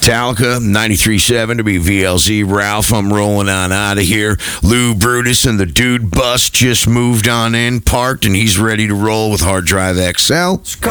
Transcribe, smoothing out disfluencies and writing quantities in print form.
Metallica, 93.7 to be VLZ. Ralph, I'm rolling on out of here. Lou Brutus and the Dude Bus just moved on in, parked, and he's ready to roll with Hard Drive XL.